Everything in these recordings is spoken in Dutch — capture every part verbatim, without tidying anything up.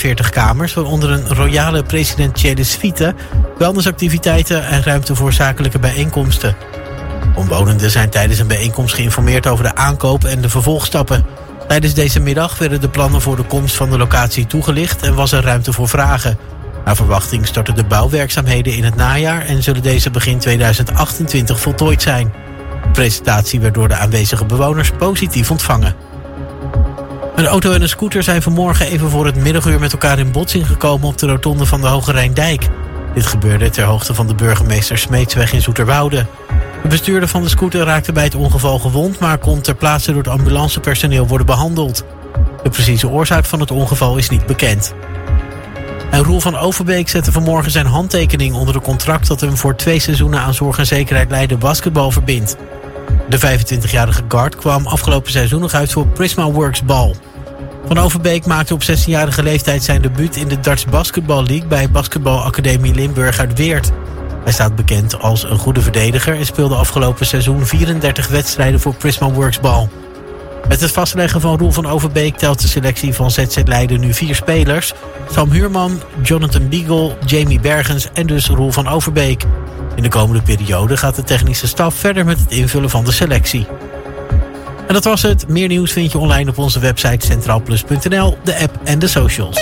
vierenveertig kamers, waaronder een royale presidentiële suite, wellnessactiviteiten en ruimte voor zakelijke bijeenkomsten. Omwonenden zijn tijdens een bijeenkomst geïnformeerd over de aankoop en de vervolgstappen. Tijdens deze middag werden de plannen voor de komst van de locatie toegelicht en was er ruimte voor vragen. Naar verwachting starten de bouwwerkzaamheden in het najaar en zullen deze begin tweeduizend achtentwintig voltooid zijn. De presentatie werd door de aanwezige bewoners positief ontvangen. Een auto en een scooter zijn vanmorgen even voor het middaguur met elkaar in botsing gekomen op de rotonde van de Hoge Rijndijk. Dit gebeurde ter hoogte van de burgemeester Smeetsweg in Zoeterwoude. De bestuurder van de scooter raakte bij het ongeval gewond, maar kon ter plaatse door het ambulancepersoneel worden behandeld. De precieze oorzaak van het ongeval is niet bekend. En Roel van Overbeek zette vanmorgen zijn handtekening onder het contract dat hem voor twee seizoenen aan zorg en zekerheid Leiden basketbal verbindt. De vijfentwintigjarige guard kwam afgelopen seizoen nog uit voor Prisma Works Bal. Van Overbeek maakte op zestienjarige leeftijd zijn debuut in de Darts Basketball League bij Basketbalacademie Limburg uit Weert. Hij staat bekend als een goede verdediger en speelde afgelopen seizoen vierendertig wedstrijden voor Prisma Works Bal. Met het vastleggen van Roel van Overbeek telt de selectie van Z Z Leiden nu vier spelers. Sam Huurman, Jonathan Beagle, Jamie Bergens en dus Roel van Overbeek. In de komende periode gaat de technische staf verder met het invullen van de selectie. En dat was het. Meer nieuws vind je online op onze website centraalplus punt n l, de app en de socials.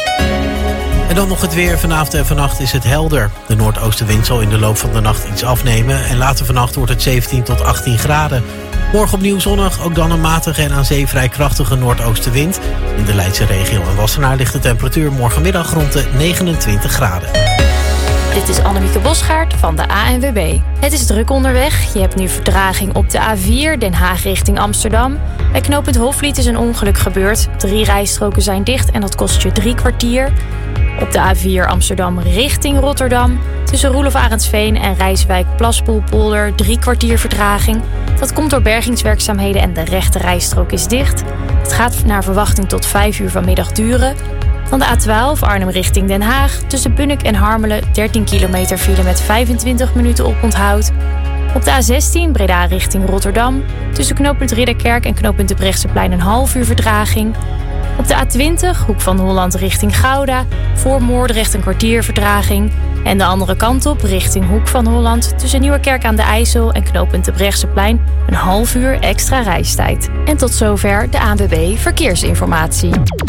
En dan nog het weer. Vanavond en vannacht is het helder. De noordoostenwind zal in de loop van de nacht iets afnemen en later vannacht wordt het zeventien tot achttien graden. Morgen opnieuw zonnig, ook dan een matige en aan zee vrij krachtige noordoostenwind. In de Leidse regio en Wassenaar ligt de temperatuur morgenmiddag rond de negenentwintig graden. Dit is Annemieke Bosgaard van de A N W B. Het is druk onderweg. Je hebt nu vertraging op de A vier Den Haag richting Amsterdam. Bij knooppunt Hofvliet is een ongeluk gebeurd. Drie rijstroken zijn dicht en dat kost je drie kwartier. Op de A vier Amsterdam richting Rotterdam. Tussen Roelof Arendsveen en Rijswijk-Plaspoelpolder drie kwartier vertraging. Dat komt door bergingswerkzaamheden en de rechte rijstrook is dicht. Het gaat naar verwachting tot vijf uur vanmiddag duren. Van de A twaalf Arnhem richting Den Haag. Tussen Bunnik en Harmelen dertien kilometer file met vijfentwintig minuten oponthoud. Op de A zestien Breda richting Rotterdam. Tussen knooppunt Ridderkerk en knooppunt de Brechtseplein een half uur vertraging. Op de A twintig Hoek van Holland richting Gouda. Voor Moordrecht een kwartier vertraging. En de andere kant op richting Hoek van Holland. Tussen Nieuwerkerk aan de IJssel en knooppunt de Brechtseplein een half uur extra reistijd. En tot zover de A N W B Verkeersinformatie.